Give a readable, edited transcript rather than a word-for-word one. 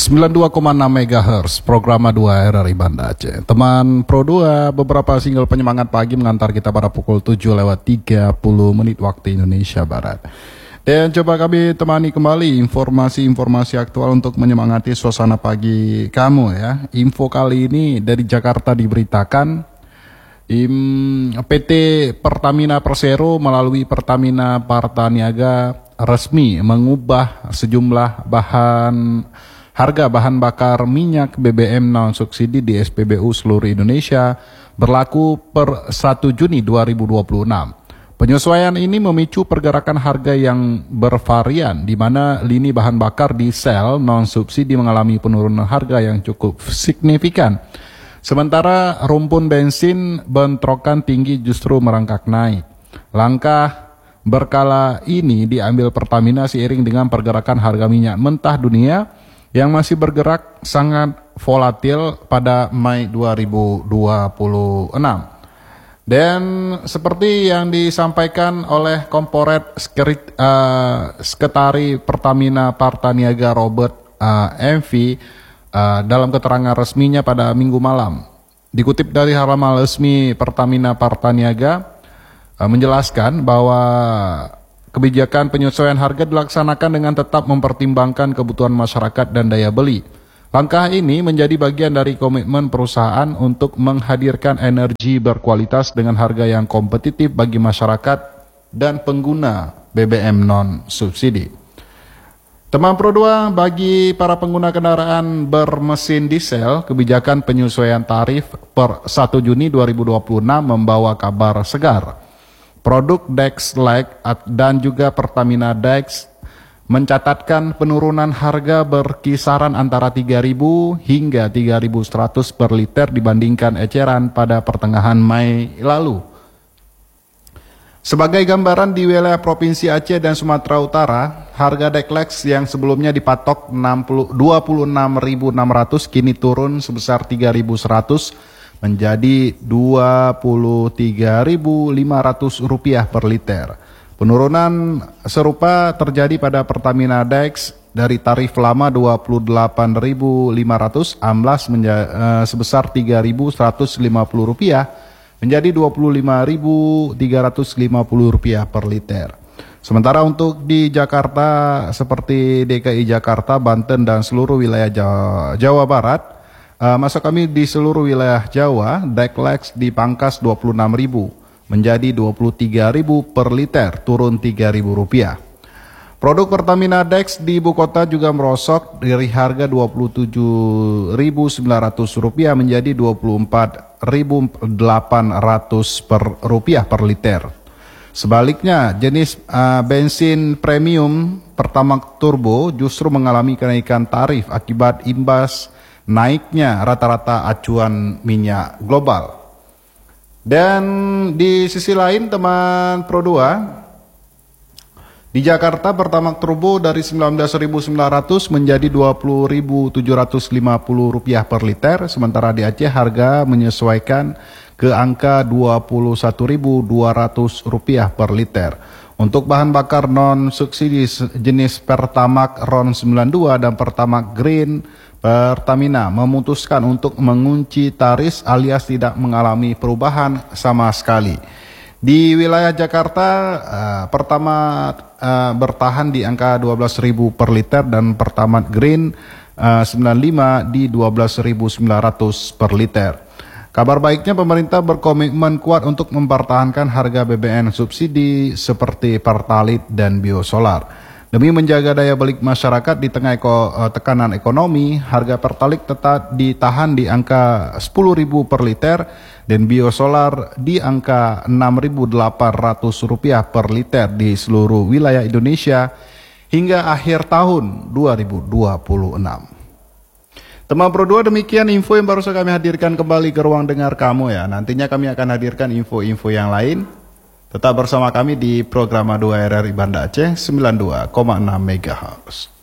92,6 MHz, program 2 RRI Banda Aceh. Teman Pro 2, beberapa single penyemangat pagi mengantar kita pada pukul 7:30 waktu Indonesia Barat. Dan coba kami temani kembali informasi-informasi aktual untuk menyemangati suasana pagi kamu ya. Info kali ini dari Jakarta diberitakan, PT Pertamina Persero melalui Pertamina Partaniaga resmi mengubah sejumlah harga bahan bakar minyak BBM non subsidi di SPBU seluruh Indonesia berlaku per 1 Juni 2026. Penyesuaian ini memicu pergerakan harga yang bervarian, di mana lini bahan bakar diesel non subsidi mengalami penurunan harga yang cukup signifikan. Sementara rumpun bensin bentrokan tinggi justru merangkak naik. Langkah berkala ini diambil Pertamina seiring dengan pergerakan harga minyak mentah dunia yang masih bergerak sangat volatil pada Mei 2026. Dan seperti yang disampaikan oleh Komporet Sekretari Pertamina Partaniaga Robert MV dalam keterangan resminya pada Minggu malam, dikutip dari halaman resmi Pertamina Partaniaga, menjelaskan bahwa kebijakan penyesuaian harga dilaksanakan dengan tetap mempertimbangkan kebutuhan masyarakat dan daya beli. Langkah ini menjadi bagian dari komitmen perusahaan untuk menghadirkan energi berkualitas dengan harga yang kompetitif bagi masyarakat dan pengguna BBM non-subsidi. Teman Pro 2, bagi para pengguna kendaraan bermesin diesel, kebijakan penyesuaian tarif per 1 Juni 2026 membawa kabar segar. Produk Dexlite dan juga Pertamina Dex mencatatkan penurunan harga berkisaran antara 3.000 hingga 3.100 per liter dibandingkan eceran pada pertengahan Mei lalu. Sebagai gambaran, di wilayah Provinsi Aceh dan Sumatera Utara, harga Dexlite yang sebelumnya dipatok 26.600 kini turun sebesar 3.100 menjadi Rp23.500 per liter. Penurunan serupa terjadi pada Pertamina Dex dari tarif lama Rp28.500 amblas sebesar Rp3.150 menjadi Rp25.350 per liter. Sementara untuk di Jakarta seperti DKI Jakarta, Banten dan seluruh wilayah Jawa Barat, masa kami di seluruh wilayah Jawa, Dexlite dipangkas Rp26.000 menjadi Rp23.000 per liter, turun Rp3.000. Produk Pertamina Dex di ibu kota juga merosot dari harga Rp27.900 menjadi Rp24.800 per liter. Sebaliknya, jenis bensin premium Pertamax Turbo justru mengalami kenaikan tarif akibat imbas naiknya rata-rata acuan minyak global. Dan di sisi lain, teman Pro 2, di Jakarta Pertamax Turbo dari Rp19.900 menjadi Rp20.750 per liter, sementara di Aceh harga menyesuaikan ke angka Rp21.200 per liter. Untuk bahan bakar non subsidi jenis Pertamax RON 92 dan Pertamax Green, Pertamina memutuskan untuk mengunci tarif alias tidak mengalami perubahan sama sekali. Di wilayah Jakarta, Pertamax bertahan di angka Rp12.000 per liter dan Pertamax Green 95 di Rp12.900 per liter. Kabar baiknya, pemerintah berkomitmen kuat untuk mempertahankan harga BBM subsidi seperti Pertalite dan biosolar. Demi menjaga daya beli masyarakat di tengah tekanan ekonomi, harga Pertalite tetap ditahan di angka Rp10.000 per liter dan biosolar di angka Rp6.800 per liter di seluruh wilayah Indonesia hingga akhir tahun 2026. Teman Pro 2, demikian info yang baru saja kami hadirkan kembali ke ruang dengar kamu ya. Nantinya kami akan hadirkan info-info yang lain. Tetap bersama kami di program 2 RRI Banda Aceh 92,6 MHz.